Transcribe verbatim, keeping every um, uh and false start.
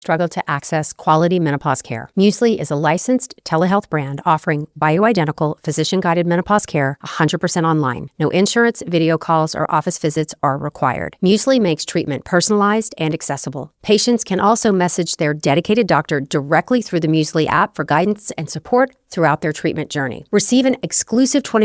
struggle to access quality menopause care. Muesli is a licensed telehealth brand offering bioidentical physician-guided menopause care one hundred percent online. No insurance, video calls, or office visits are required. Muesli makes treatment personalized and accessible. Patients can also message their dedicated doctor directly through the Muesli app for guidance and support throughout their treatment journey. Receive an exclusive twenty